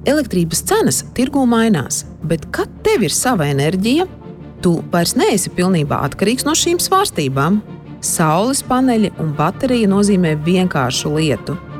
Elektrības cenas tirgū mainās, bet kad tev ir sava enerģija, tu vairs neesi pilnībā atkarīgs no šīm svārstībām. Saules paneļi un baterija nozīmē vienkāršu lietu.